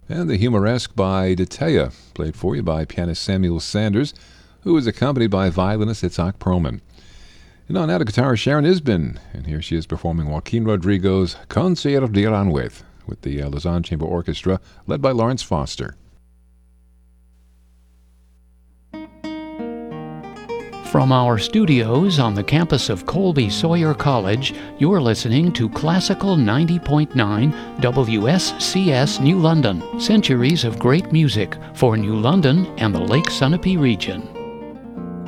And the Humoresque by Detea, played for you by pianist Samuel Sanders, who is accompanied by violinist Itzhak Perlman. And on now to guitar, Sharon Isbin, and here she is performing Joaquin Rodrigo's Concert de Aranjuez with the Lausanne Chamber Orchestra, led by Lawrence Foster. From our studios on the campus of Colby Sawyer College, you're listening to Classical 90.9 WSCS New London. Centuries of great music for New London and the Lake Sunapee region.